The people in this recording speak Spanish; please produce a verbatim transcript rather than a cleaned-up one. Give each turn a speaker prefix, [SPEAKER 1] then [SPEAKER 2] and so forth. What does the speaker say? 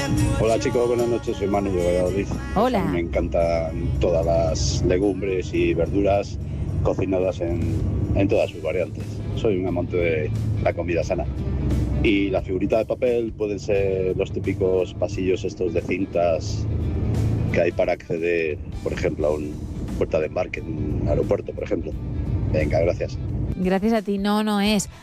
[SPEAKER 1] Hola chicos, buenas noches, soy Manu de Valladolid.
[SPEAKER 2] Hola.
[SPEAKER 1] A mí me encantan todas las legumbres y verduras cocinadas en, en todas sus variantes. Soy un amante de la comida sana. Y la figurita de papel pueden ser los típicos pasillos estos de cintas que hay para acceder, por ejemplo, a una puerta de embarque en un aeropuerto, por ejemplo. Venga, gracias.
[SPEAKER 2] Gracias a ti. No, no es.